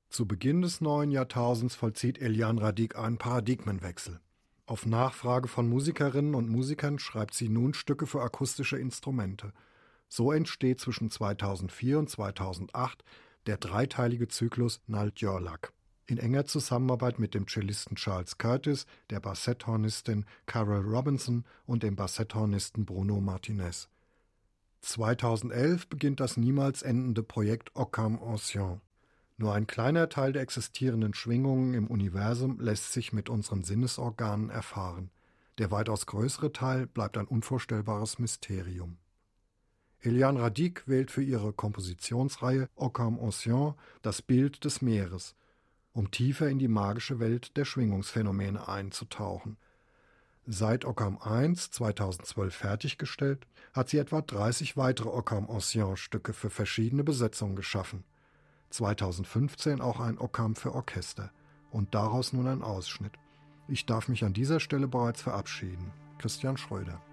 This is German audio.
Zu Beginn des neuen Jahrtausends vollzieht Eliane Radic einen Paradigmenwechsel. Auf Nachfrage von Musikerinnen und Musikern schreibt sie nun Stücke für akustische Instrumente. So entsteht zwischen 2004 und 2008 der dreiteilige Zyklus Nald Jorlak. In enger Zusammenarbeit mit dem Cellisten Charles Curtis, der Bassetthornistin Carol Robinson und dem Bassetthornisten Bruno Martinez. 2011 beginnt das niemals endende Projekt Occam Ancien. Nur ein kleiner Teil der existierenden Schwingungen im Universum lässt sich mit unseren Sinnesorganen erfahren. Der weitaus größere Teil bleibt ein unvorstellbares Mysterium. Eliane Radic wählt für ihre Kompositionsreihe Occam Ancien das Bild des Meeres, um tiefer in die magische Welt der Schwingungsphänomene einzutauchen. Seit Occam I 2012 fertiggestellt, hat sie etwa 30 weitere Occam Ancien Stücke für verschiedene Besetzungen geschaffen. 2015 auch ein Occam für Orchester und daraus nun ein Ausschnitt. Ich darf mich an dieser Stelle bereits verabschieden. Christian Schröder.